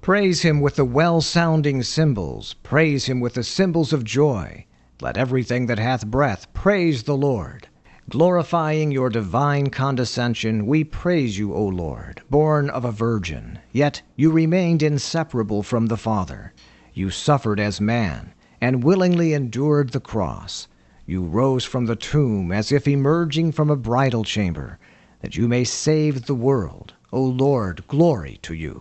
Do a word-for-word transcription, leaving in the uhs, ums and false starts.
Praise him with the well-sounding cymbals. Praise him with the cymbals of joy. Let everything that hath breath praise the Lord. Glorifying your divine condescension, we praise you, O Lord, born of a virgin. Yet you remained inseparable from the Father. You suffered as man, and willingly endured the cross. You rose from the tomb as if emerging from a bridal chamber, that you may save the world. O Lord, glory to you.